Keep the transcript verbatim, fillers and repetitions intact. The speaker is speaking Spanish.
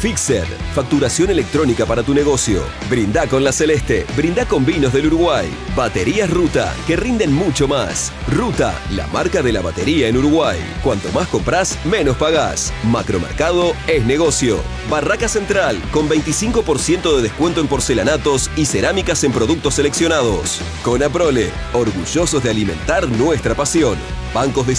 Fixer, facturación electrónica para tu negocio. Brindá con La Celeste, brindá con vinos del Uruguay. Baterías Ruta, que rinden mucho más. Ruta, la marca de la batería en Uruguay. Cuanto más comprás, menos pagás. Macromercado es negocio. Barraca Central, con veinticinco por ciento de descuento en porcelanatos y cerámicas en productos seleccionados. Conaprole, orgullosos de alimentar nuestra pasión. Bancos de